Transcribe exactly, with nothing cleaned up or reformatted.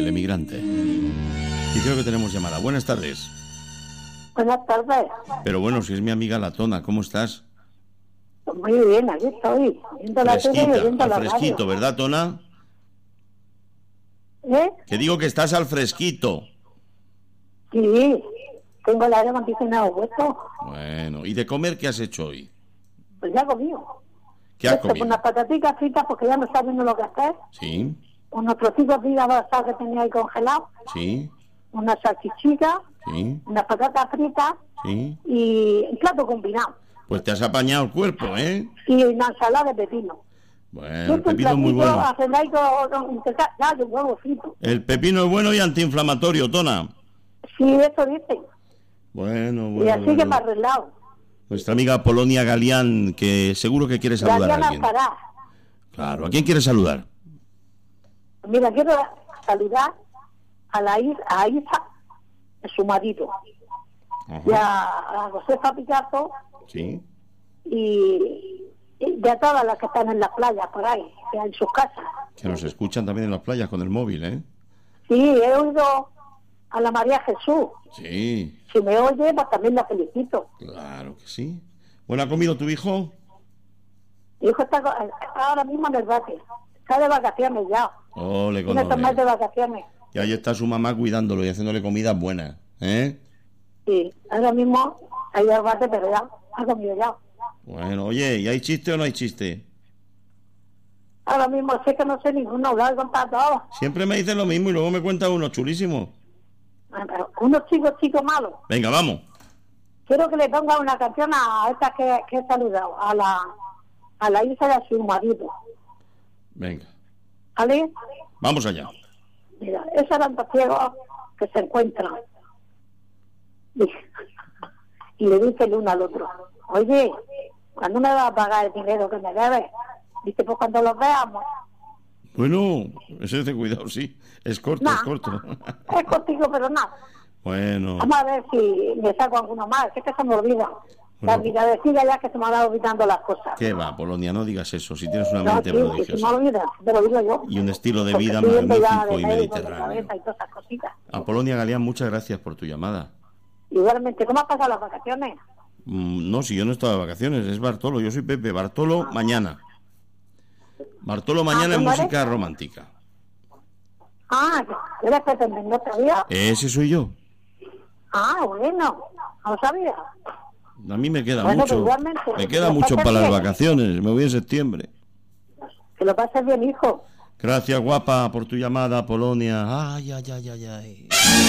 El emigrante. Y creo que tenemos llamada. Buenas tardes. Buenas tardes. Pero bueno, si es mi amiga la Tona, ¿cómo estás? Muy bien, aquí estoy, viendo la tele y viendo al la fresquito, radio. ¿verdad, Tona? ¿Eh? Que digo que estás al fresquito. Sí, tengo el aire acondicionado puesto. Bueno, ¿y de comer qué has hecho hoy? Pues ya he comido. ¿Qué has Esto, comido? unas patatitas fritas porque ya no está viendo lo que hacer. Sí, Unos trocitos de hígado que tenía ahí congelado. sí, Unas salchichitas, sí, unas patatas fritas sí. y un plato combinado. Pues te has apañado el cuerpo, ¿eh? Y una ensalada de pepino. Bueno, el pepino es muy bueno. Ya, de huevo frito. El pepino es bueno y antiinflamatorio, Tona. Sí, eso dicen. Bueno, bueno. Y así bueno. que me ha arreglado. Nuestra amiga Polonia Galián, que seguro que quiere saludar Galián a alguien. Alcaraz. Claro, ¿a quién quiere saludar? Mira, quiero saludar a la Isa, a Isa, su marido, Ajá. y a, a Josefa Picasso Sí. y, y a todas las que están en las playas por ahí, en sus casas. Que nos escuchan también en las playas con el móvil, ¿eh? Sí, he oído a la María Jesús. Sí, Si me oye, pues también la felicito. claro que sí. Bueno, ¿ha comido tu hijo? Mi hijo está, está ahora mismo en el bate. Está de vacaciones ya. Ole, con Tiene dos meses de ole. vacaciones. Y ahí está su mamá cuidándolo y haciéndole comida buena, ¿eh? Sí, ahora mismo ha ido al bate, pero ya ha comido ya. Bueno, oye, ¿y hay chiste o no hay chiste? Ahora mismo sé que no sé ninguno, lo he contado todo. Siempre me dicen lo mismo y luego me cuenta uno chulísimo. Unos chicos, chicos malos. Venga, vamos. Quiero que le ponga una canción a esta que, que he saludado, a la a la hija de su marido. Venga, ¿Vale? vamos allá. Mira, esos eran dos ciegos que se encuentran. Y, y le dice el uno al otro, oye, ¿cuándo me vas a pagar el dinero que me debes? Dice, pues cuando los veamos. Bueno, ese es de cuidado, sí. Es corto, Nah, es corto. es contigo, pero nada. Bueno, Vamos a ver si me saco alguno más, es que se me olvida. La Bueno. vida decida ya que se me han dado olvidando las cosas. ¿qué va, Polonia? No digas eso. Si tienes una No, mente sí, que se prodigiosa me olvida, te lo digo yo. y un estilo de Porque vida estoy viendo ya magnífico de y médico, de mediterráneo. cabeza y todas esas cositas. A Polonia Galeán, muchas gracias por tu llamada. Igualmente, ¿cómo has pasado las vacaciones? Mm, no, si yo no estaba de vacaciones, es Bartolo. Yo soy Pepe. Bartolo, mañana. Bartolo, mañana Ah, en ¿tú no música eres? romántica. Ah, ¿eres Pepe Mendoza Díaz? Ese soy yo. Ah, bueno, no sabía. A mí me queda Bueno, pues mucho. igualmente. Me queda Lo mucho pasas para las bien. vacaciones. Me voy en septiembre. Que lo pases bien, hijo. Gracias, guapa, por tu llamada, Polonia. Ay, ay, ay, ay, ay.